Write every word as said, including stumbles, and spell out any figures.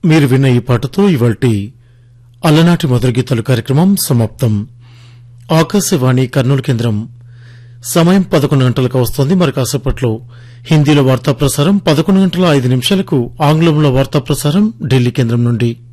మీరు విన్న ఈ పాటతో ఇవాల్టి అలనాటి మధుర గీతాలు కార్యక్రమం సమాప్తం. ఆకాశవాణి కర్నూలు కేంద్రం సమయం పదకొండు గంటలకు వస్తోంది. మరి కాసేపట్లో హిందీలో వార్తా ప్రసారం, పదకొండు గంటల ఐదు నిమిషాలకు ఆంగ్లంలో వార్తా ప్రసారం ఢిల్లీ కేంద్రం నుండి.